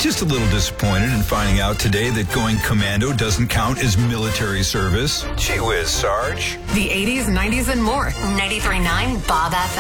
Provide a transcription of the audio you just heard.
Just a little disappointed in finding out today that going commando doesn't count as military service. Gee whiz, Sarge. The 80s, 90s, and more. 93.9 Bob FM.